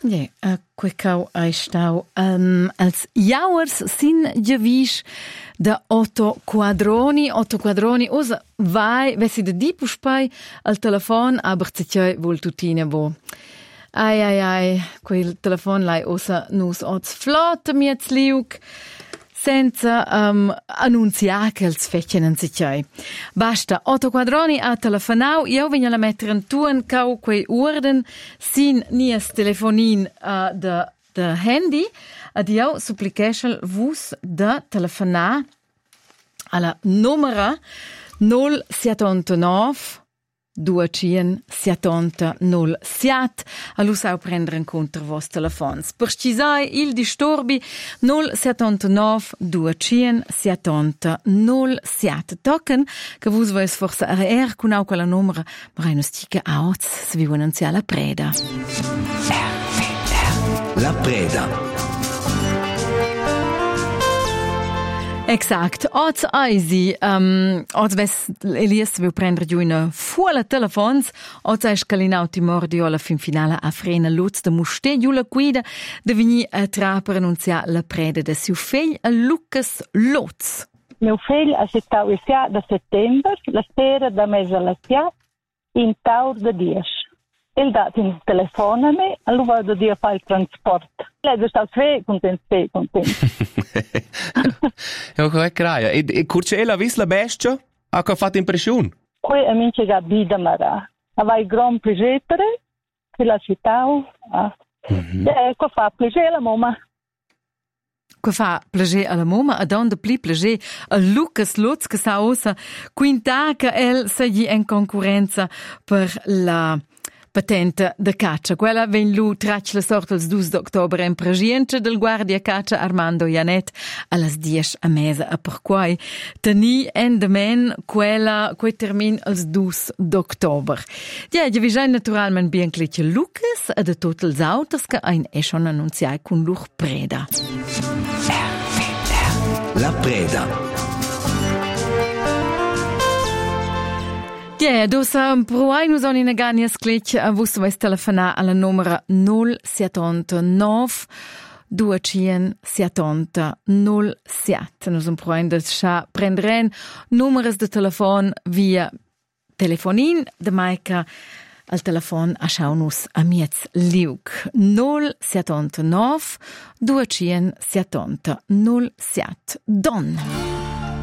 Quecau ai stau als jauers sin giavisch da Otto Quadroni. Otto Quadroni osa vai, vessi da di puspai al telefon, aber zitjai vol tutina bo. Ai, quel telefon lai osa nus oz flot miez liug, senza annunziar che els fetchen zitjai. Basta, Otto Quadroni ha telefonau, io vegna la mettere in tuen cau quei urden sin nies telefonin de handy, ad io supplication vus de telefonar alla numera 079 270 07. Allo sau prendere in conto vos telefons. Per scisai il disturbi 079 270 07. Tocken che vus vois forse con au quella numera, ma reino stica auz, se vi vuoi la preda. La preda. Exact. Oz eisi, oz ves Elias viu prendre giù una fuola telefons, oz eis calinau timordio alla fin finale a frena luz de muste giù la guida de vini a tra per annunziar la preda de siu fegl a Lucas Lutz. Mio figlio ha sittau il sia da settembre, la sera da mesa la sia, in taur de 10. Il dat in telefono a me, allora vado a fare il trasporto. Lei è stato contento. Ja, che craia. E curce la vis la bestia? Ha che fatto impressione? Qui amici che abita Mara. Avai gran piacere, che la città. Che fa piacere la mamma. Che fa piacere alla mamma, e donde pli piacere a Lucas Lutz, che sa osa quinta che el sei in concorrenza per la patente de caccia. Quella ven lu trac la sorta il 2 d'octobre in presenza del guardia caccia Armando Janet allas 10 a mesa. E per quai teni endemen quei termin il 2 d'octobre. Ja, vi già naturalmente bien clicce Lucas e de tutti els autos che ein schon annunziai con lur preda. La preda. Ja, dus provai nus on in aganias clic a vus vais telefonar alla numera 079 270 07. Nus provai da scha prenderen numeres de telefon via telefonin de maica al telefon a schaunus a miez liug 079 270 07. Don.